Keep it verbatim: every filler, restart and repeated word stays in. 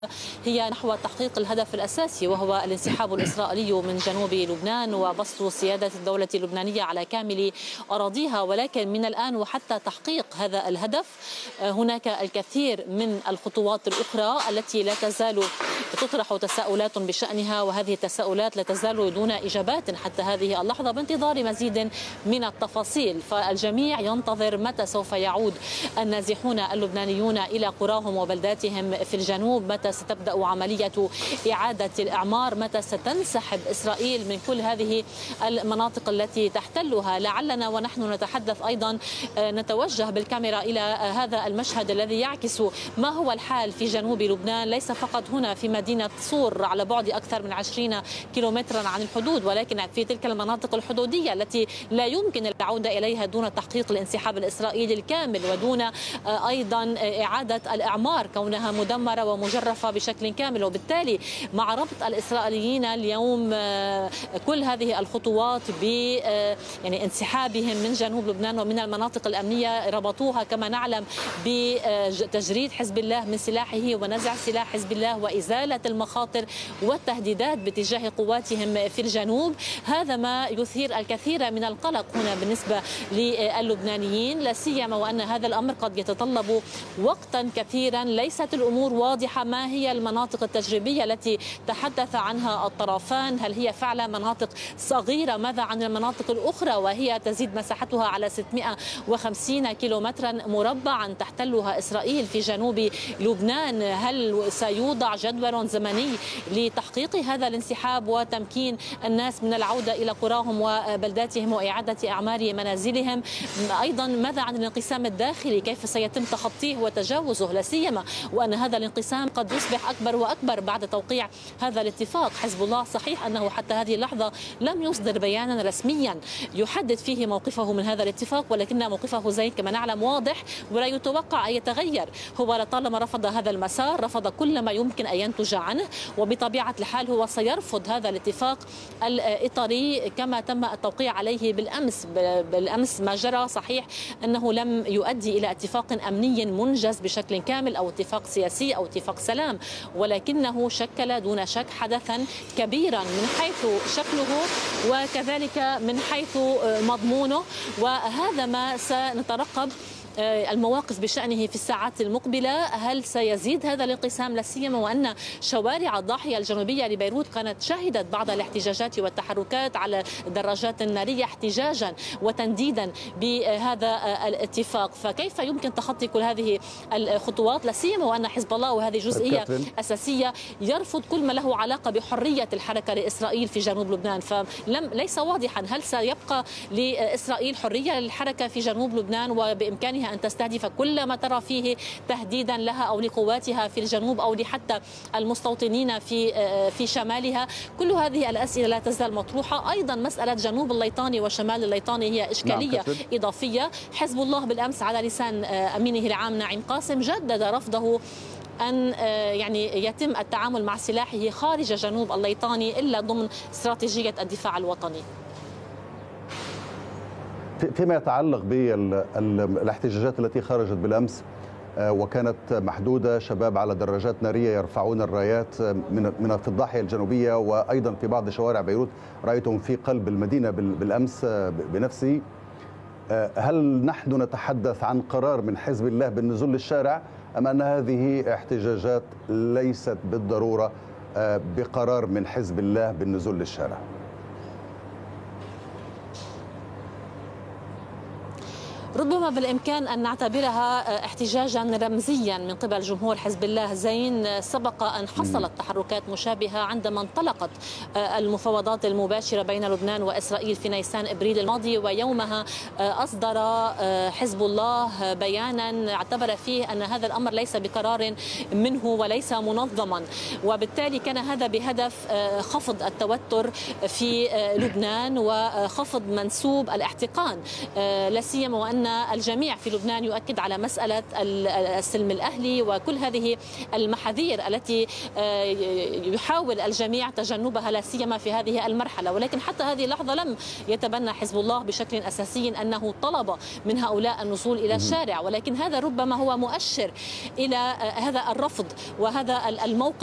هي نحو تحقيق الهدف الأساسي، وهو الانسحاب الإسرائيلي من جنوب لبنان وبسط سيادة الدولة اللبنانية على كامل أراضيها. ولكن من الآن وحتى تحقيق هذا الهدف هناك الكثير من الخطوات الأخرى التي لا تزال تطرح تساؤلات بشأنها، وهذه التساؤلات لا تزال دون إجابات حتى هذه اللحظة، بانتظار مزيد من التفاصيل. فالجميع ينتظر متى سوف يعود النازحون اللبنانيون إلى قراهم وبلداتهم في الجنوب، متى ستبدأ عملية إعادة الإعمار، متى ستنسحب إسرائيل من كل هذه المناطق التي تحتلها. لعلنا ونحن نتحدث أيضا نتوجه بالكاميرا إلى هذا المشهد الذي يعكس ما هو الحال في جنوب لبنان، ليس فقط هنا في مدينة صور على بعد أكثر من عشرين كيلومترا عن الحدود، ولكن في تلك المناطق الحدودية التي لا يمكن العودة إليها دون تحقيق الانسحاب الإسرائيلي الكامل، ودون أيضا إعادة الإعمار كونها مدمرة ومجرفة بشكل كامل. وبالتالي مع ربط الإسرائيليين اليوم كل هذه الخطوات ب يعني انسحابهم من جنوب لبنان ومن المناطق الأمنية، ربطوها كما نعلم بتجريد حزب الله من سلاحه ونزع سلاح حزب الله وإزالة المخاطر والتهديدات باتجاه قواتهم في الجنوب. هذا ما يثير الكثير من القلق هنا بالنسبة للبنانيين، لا سيما وأن هذا الأمر قد يتطلب وقتا كثيرا. ليست الأمور واضحة ما هي المناطق التجريبية التي تحدث عنها الطرفان، هل هي فعلا مناطق صغيرة؟ ماذا عن المناطق الأخرى وهي تزيد مساحتها على ستمئة وخمسين كيلومترا مربعا تحتلها إسرائيل في جنوب لبنان؟ هل سيوضع جدول زمني لتحقيق هذا الانسحاب وتمكين الناس من العودة إلى قراهم وبلداتهم وإعادة إعمار منازلهم؟ أيضا ماذا عن الانقسام الداخلي؟ كيف سيتم تخطيه وتجاوزه؟ لا سيما وأن هذا الانقسام قد يصبح أكبر وأكبر بعد توقيع هذا الاتفاق. حزب الله صحيح أنه حتى هذه اللحظة لم يصدر بيانا رسميا يحدد فيه موقفه من هذا الاتفاق، ولكن موقفه زي كما نعلم واضح ولا يتوقع أن يتغير. هو لطالما رفض هذا المسار، رفض كل ما يمكن أن ينتج عنه، وبطبيعة الحال هو سيرفض هذا الاتفاق الإطاري كما تم التوقيع عليه بالأمس. بالأمس ما جرى صحيح أنه لم يؤدي إلى اتفاق أمني منجز بشكل كامل أو اتفاق سياسي أو اتفاق سلام، ولكنه شكل دون شك حدثا كبيرا من حيث شكله وكذلك من حيث مضمونه، وهذا ما سنترقب المواقف بشأنه في الساعات المقبلة. هل سيزيد هذا الانقسام؟ لا سيما وأن شوارع الضاحية الجنوبية لبيروت كانت شهدت بعض الاحتجاجات والتحركات على الدراجات النارية احتجاجا وتنديدا بهذا الاتفاق. فكيف يمكن تخطي كل هذه الخطوات؟ لا سيما وأن حزب الله، وهذه جزئية أساسية، يرفض كل ما له علاقة بحرية الحركة لإسرائيل في جنوب لبنان. فلم ليس واضحا هل سيبقى لإسرائيل حرية للحركة في جنوب لبنان وبإمكانها أن تستهدف كل ما ترى فيه تهديدا لها أو لقواتها في الجنوب أو لحتى المستوطنين في في شمالها. كل هذه الأسئلة لا تزال مطروحة. أيضا مسألة جنوب الليطاني وشمال الليطاني هي إشكالية نعم إضافية. حزب الله بالأمس على لسان أمينه العام نعيم قاسم جدد رفضه أن يعني يتم التعامل مع سلاحه خارج جنوب الليطاني إلا ضمن استراتيجية الدفاع الوطني. فيما يتعلق بالاحتجاجات التي خرجت بالأمس وكانت محدودة، شباب على دراجات نارية يرفعون الرايات من من في الضاحية الجنوبية وأيضا في بعض شوارع بيروت، رأيتهم في قلب المدينة بالأمس بنفسه. هل نحن نتحدث عن قرار من حزب الله بالنزول للشارع أم أن هذه احتجاجات ليست بالضرورة بقرار من حزب الله بالنزول للشارع؟ ربما بالإمكان أن نعتبرها احتجاجا رمزيا من قبل جمهور حزب الله. زين سبق أن حصلت تحركات مشابهة عندما انطلقت المفاوضات المباشرة بين لبنان وإسرائيل في نيسان إبريل الماضي، ويومها أصدر حزب الله بيانا اعتبر فيه أن هذا الأمر ليس بقرار منه وليس منظما، وبالتالي كان هذا بهدف خفض التوتر في لبنان وخفض منسوب الاحتقان، لا سيما وأن الجميع في لبنان يؤكد على مسألة السلم الأهلي وكل هذه المحاذير التي يحاول الجميع تجنبها لا سيما في هذه المرحلة. ولكن حتى هذه اللحظة لم يتبنى حزب الله بشكل أساسي أنه طلب من هؤلاء النزول إلى الشارع، ولكن هذا ربما هو مؤشر إلى هذا الرفض وهذا الموقف